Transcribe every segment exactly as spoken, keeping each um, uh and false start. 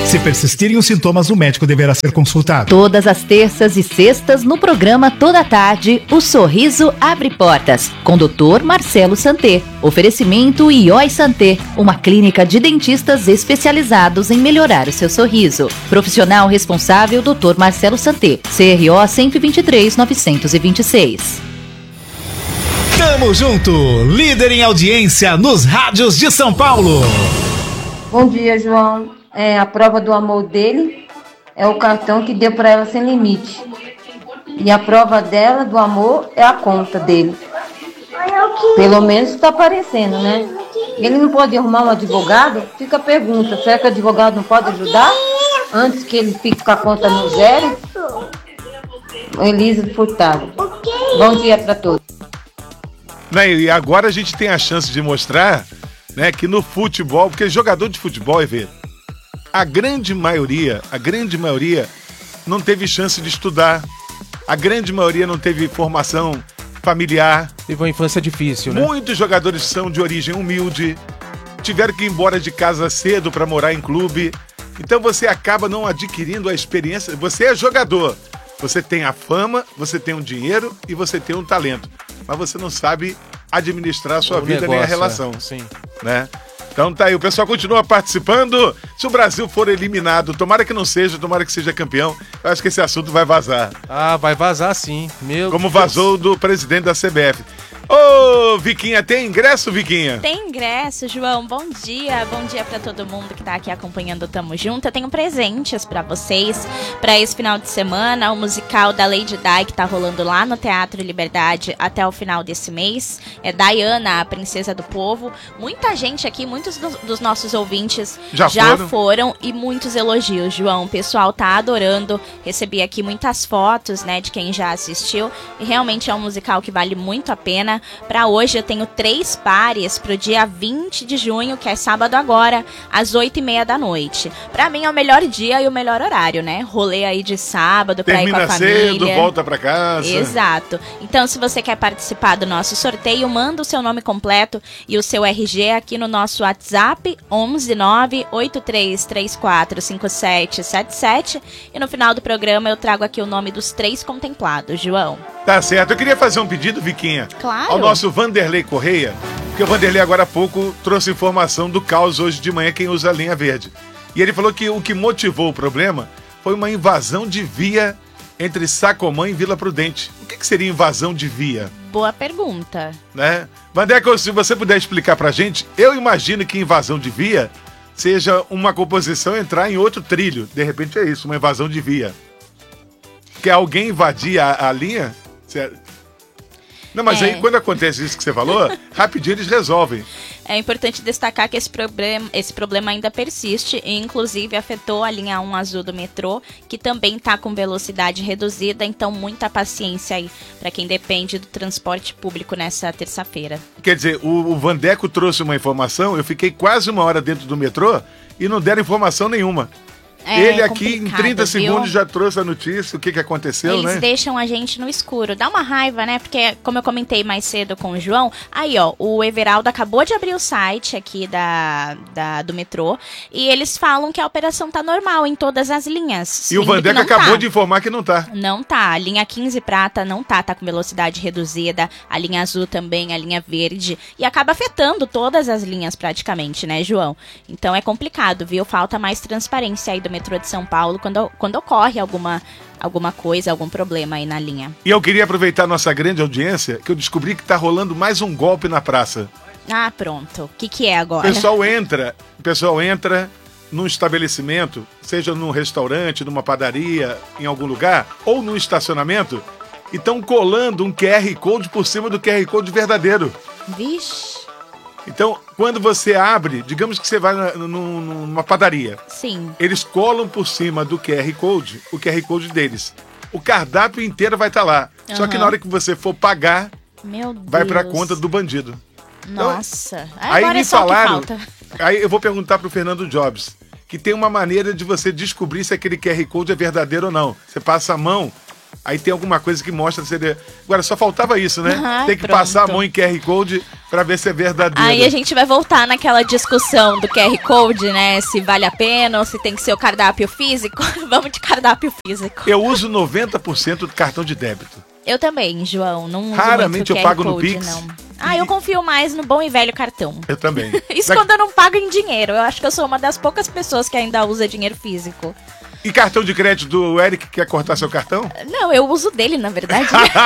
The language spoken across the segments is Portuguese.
Se persistirem os sintomas, o médico deverá ser consultado. Todas as terças e sextas no programa Toda Tarde, o Sorriso Abre Portas, com doutor Marcelo Santé. Oferecimento I O I Santé, uma clínica de dentistas especializados em melhorar o seu sorriso. Profissional responsável, doutor Marcelo Santé, C R O cento e vinte e três, novecentos e vinte e seis. Tamo junto, líder em audiência nos rádios de São Paulo. Bom dia, João. É, a prova do amor dele é o cartão que deu para ela sem limite. E a prova dela, do amor, é a conta dele. Pelo menos está aparecendo, né? Ele não pode arrumar um advogado? Fica a pergunta, será que o advogado não pode ajudar? Antes que ele fique com a conta no zero? Elisa Furtado. Bom dia para todos. E agora a gente tem a chance de mostrar, né, que no futebol, porque jogador de futebol, Evê, a grande maioria, a grande maioria não teve chance de estudar, a grande maioria não teve formação familiar. Teve uma infância difícil, né? Muitos jogadores são de origem humilde, tiveram que ir embora de casa cedo para morar em clube. Então você acaba não adquirindo a experiência. Você é jogador, você tem a fama, você tem um dinheiro e você tem um talento, mas você não sabe administrar a sua o vida negócio, nem a relação, é. Sim. Né? Então tá aí, o pessoal continua participando. Se o Brasil for eliminado, tomara que não seja, tomara que seja campeão, eu acho que esse assunto vai vazar. Ah, vai vazar sim. Meu Como Deus. vazou do presidente da C B F. Ô, Viquinha, tem ingresso, Viquinha? Tem ingresso, João. Bom dia. Bom dia pra todo mundo que tá aqui acompanhando o Tamo Junto. Eu tenho presentes pra vocês pra esse final de semana. O musical da Lady Di, que tá rolando lá no Teatro Liberdade até o final desse mês. É Diana, a Princesa do Povo. Muita gente aqui, muitos do, dos nossos ouvintes já, já foram. foram e muitos elogios, João. O pessoal tá adorando. Recebi aqui muitas fotos, né, de quem já assistiu. E realmente é um musical que vale muito a pena. Para hoje eu tenho três pares pro dia vinte de junho, que é sábado agora, às oito e meia da noite. Para mim é o melhor dia e o melhor horário, né? Rolê aí de sábado para ir com a família. Termina cedo, volta para casa. Exato. Então, se você quer participar do nosso sorteio, manda o seu nome completo e o seu R G aqui no nosso WhatsApp, onze nove oito três três quatro cinco sete sete sete. E no final do programa eu trago aqui o nome dos três contemplados, João. Tá certo. Eu queria fazer um pedido, Viquinha. Claro. Ao nosso Vanderlei Correia, porque o Vanderlei agora há pouco trouxe informação do caos hoje de manhã, quem usa a linha verde. E ele falou que o que motivou o problema foi uma invasão de via entre Sacomã e Vila Prudente. O que, que seria invasão de via? Boa pergunta. Né? Vandeco, se você puder explicar pra gente, eu imagino que invasão de via seja uma composição entrar em outro trilho. De repente é isso, uma invasão de via. Que alguém invadir a, a linha... Não, mas é. Aí quando acontece isso que você falou, rapidinho eles resolvem. É importante destacar que esse problema, esse problema ainda persiste e inclusive afetou a linha um azul do metrô, que também está com velocidade reduzida, então muita paciência aí para quem depende do transporte público nessa terça-feira. Quer dizer, o, o Vandeco trouxe uma informação, eu fiquei quase uma hora dentro do metrô e não deram informação nenhuma. É, ele aqui em trinta viu? segundos já trouxe a notícia, o que, que aconteceu, Eles né? Eles deixam a gente no escuro. Dá uma raiva, né? Porque, como eu comentei mais cedo com o João, aí, ó, o Everaldo acabou de abrir o site aqui da, da, do metrô e eles falam que a operação tá normal em todas as linhas. E o Vandeco acabou tá. de informar que não tá. Não tá. A linha quinze prata não tá, tá com velocidade reduzida. A linha azul também, a linha verde. E acaba afetando todas as linhas praticamente, né, João? Então é complicado, viu? Falta mais transparência aí do metrô de São Paulo quando, quando ocorre alguma, alguma coisa, algum problema aí na linha. E eu queria aproveitar a nossa grande audiência, que eu descobri que tá rolando mais um golpe na praça. Ah, pronto. O que que é agora? O pessoal entra, o pessoal entra num estabelecimento, seja num restaurante, numa padaria, em algum lugar, ou num estacionamento, e estão colando um Q R Code por cima do Q R Code verdadeiro. Vixe. Então, quando você abre, digamos que você vai na, numa padaria. Sim. Eles colam por cima do Q R Code, o Q R Code deles. O cardápio inteiro vai estar lá. Uhum. Só que na hora que você for pagar, Meu Deus. vai pra conta do bandido. Nossa. Então, aí agora me é só falaram, o que falta. Aí eu vou perguntar pro Fernando Jobs, que tem uma maneira de você descobrir se aquele Q R Code é verdadeiro ou não. Você passa a mão Aí tem alguma coisa que mostra se ele... Agora, só faltava isso, né? Ai, tem que pronto. passar a mão em Q R Code pra ver se é verdadeiro. Aí a gente vai voltar naquela discussão do Q R Code, né? Se vale a pena ou se tem que ser o cardápio físico. Vamos de cardápio físico. Eu uso noventa por cento do cartão de débito. Eu também, João. Não uso Raramente muito eu pago Q R no Code, Pix. não. Ah, eu confio mais no bom e velho cartão. Eu também. Isso Daqui... quando eu não pago em dinheiro. Eu acho que eu sou uma das poucas pessoas que ainda usa dinheiro físico. E cartão de crédito do Eric, quer cortar seu cartão? Não, eu uso dele, na verdade.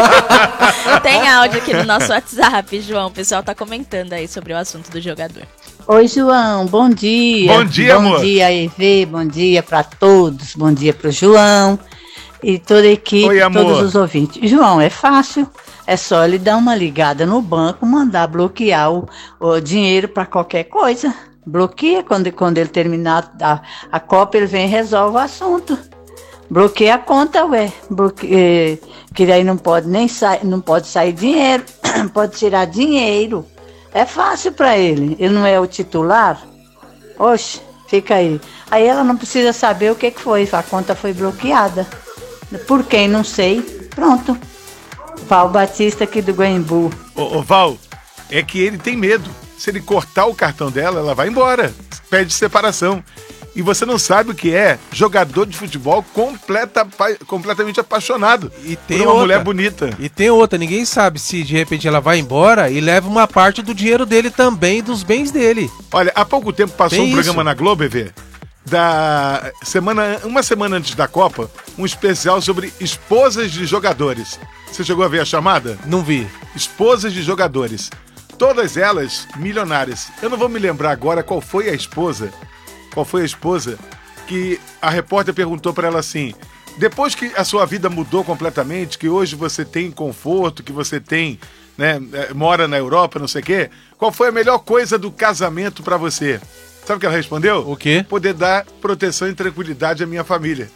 Tem áudio aqui no nosso WhatsApp, João. O pessoal tá comentando aí sobre o assunto do jogador. Oi, João, bom dia. Bom dia, bom amor. Bom dia, E V, bom dia para todos. Bom dia pro João e toda a equipe, Oi, amor. todos os ouvintes. João, é fácil. É só ele dar uma ligada no banco, mandar bloquear o, o dinheiro para qualquer coisa. Bloqueia, quando, quando ele terminar a, a Copa, ele vem e resolve o assunto. Bloqueia a conta, ué. Bloqueia, que daí não pode nem sair, não pode sair dinheiro, pode tirar dinheiro. É fácil para ele. Ele não é o titular? Oxe, fica aí. Aí ela não precisa saber o que, que foi, a conta foi bloqueada. Por quem? Não sei. Pronto. Val Batista aqui do Goiambu. Ô, ô Val, é que ele tem medo. Se ele cortar o cartão dela, ela vai embora. Pede separação. E você não sabe o que é jogador de futebol completa, completamente apaixonado e tem por uma outra, mulher bonita. E tem outra, ninguém sabe se de repente ela vai embora e leva uma parte do dinheiro dele também, dos bens dele. Olha, há pouco tempo passou Tem um programa isso. na Globo, E V, da semana, uma semana antes da Copa, um especial sobre esposas de jogadores. Você chegou a ver a chamada? Não vi. Esposas de jogadores. Todas elas milionárias. Eu não vou me lembrar agora qual foi a esposa, qual foi a esposa que a repórter perguntou para ela assim: depois que a sua vida mudou completamente, que hoje você tem conforto, que você tem, né, mora na Europa, não sei o quê, qual foi a melhor coisa do casamento para você? Sabe o que ela respondeu? O quê? Poder dar proteção e tranquilidade à minha família.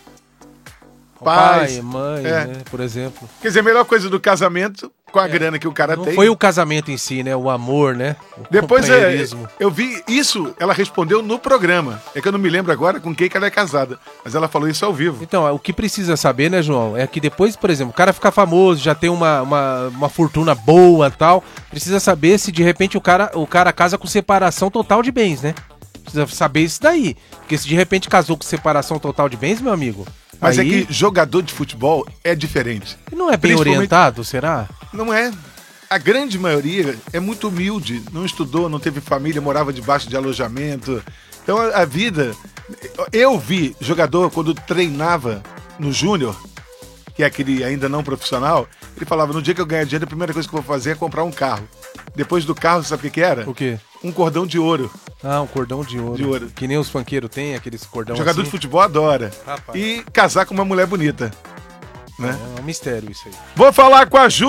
Pai, mãe, é. né, por exemplo. Quer dizer, a melhor coisa do casamento, com a é. grana que o cara Não tem... foi o casamento em si, né? O amor, né? O Depois é, eu vi isso, ela respondeu no programa. É que eu não me lembro agora com quem que ela é casada. Mas ela falou isso ao vivo. Então, o que precisa saber, né, João? É que depois, por exemplo, o cara fica famoso, já tem uma, uma, uma fortuna boa e tal. Precisa saber se de repente o cara, o cara casa com separação total de bens, né? Precisa saber isso daí. Porque se de repente casou com separação total de bens, meu amigo... Mas aí... é que jogador de futebol é diferente. E não é bem orientado, será? Não é. A grande maioria é muito humilde. Não estudou, não teve família, morava debaixo de alojamento. Então a, a vida... Eu vi jogador quando treinava no Júnior, que é aquele ainda não profissional, ele falava, no dia que eu ganhar dinheiro, a primeira coisa que eu vou fazer é comprar um carro. Depois do carro, sabe o que que era? O quê? Um cordão de ouro. Ah, um cordão de ouro. De ouro. Que nem os funkeiros têm, aqueles cordão Jogador assim. de futebol adora. Rapaz. E casar com uma mulher bonita. Né? É um mistério isso aí. Vou falar com a Ju!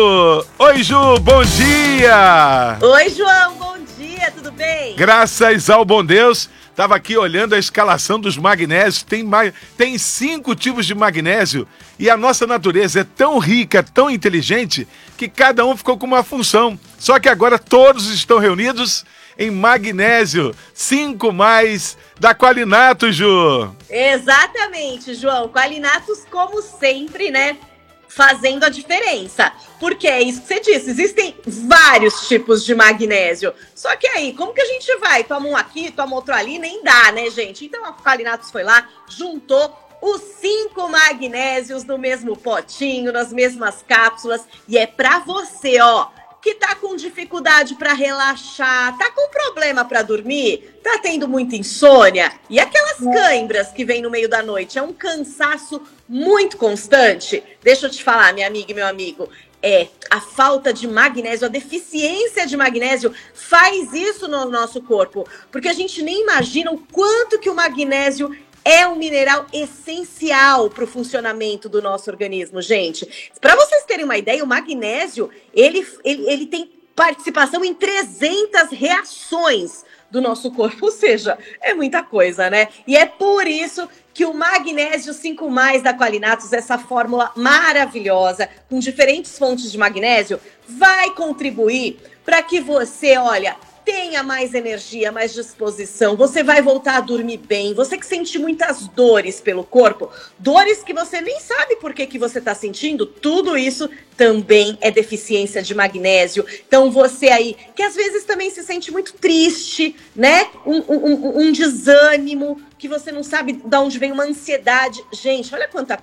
Oi, Ju, bom dia! Oi, João, bom dia, tudo bem? Graças ao bom Deus, estava aqui olhando a escalação dos magnésios, tem, ma... tem cinco tipos de magnésio e a nossa natureza é tão rica, tão inteligente, que cada um ficou com uma função. Só que agora todos estão reunidos em magnésio cinco mais da Qualinato, Ju. Exatamente, João. Qualinatos, como sempre, né? Fazendo a diferença. Porque é isso que você disse, existem vários tipos de magnésio. Só que aí, como que a gente vai? Toma um aqui, toma outro ali, nem dá, né, gente? Então a Qualinatos foi lá, juntou os cinco magnésios no mesmo potinho, nas mesmas cápsulas. E é pra você, ó, que tá com dificuldade para relaxar, tá com problema para dormir, tá tendo muita insônia e aquelas cãibras que vem no meio da noite, é um cansaço muito constante. Deixa eu te falar, minha amiga e meu amigo, é a falta de magnésio, a deficiência de magnésio faz isso no nosso corpo, porque a gente nem imagina o quanto que o magnésio é um mineral essencial para o funcionamento do nosso organismo, gente. Para vocês terem uma ideia, o magnésio, ele, ele, ele tem participação em trezentas reações do nosso corpo, ou seja, é muita coisa, né? E é por isso que o magnésio cinco mais da Qualinatos, essa fórmula maravilhosa, com diferentes fontes de magnésio, vai contribuir para que você, olha, tenha mais energia, mais disposição, você vai voltar a dormir bem. Você que sente muitas dores pelo corpo, dores que você nem sabe por que, que você está sentindo, tudo isso também é deficiência de magnésio. Então você aí, que às vezes também se sente muito triste, né? Um, um, um, um desânimo, que você não sabe de onde vem uma ansiedade. Gente, olha quanta